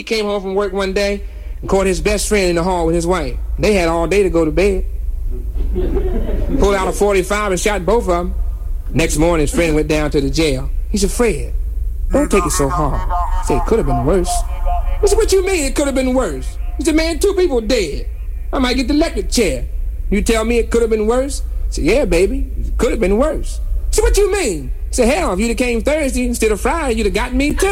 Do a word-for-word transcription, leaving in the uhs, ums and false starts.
He came home from work one day and caught his best friend in the hall with his wife. They had all day to go to bed. Pulled out a forty-five and shot both of them. Next morning, his friend went down to the jail. He said, Fred, don't take it so hard. He said, it could have been worse. I said, what you mean it could have been worse? He said, man, two people dead. I might get the electric chair. You tell me it could have been worse? I said, yeah, baby, it could have been worse. I said, what you mean? He said, hell, if you'd have came Thursday instead of Friday, you'd have gotten me too.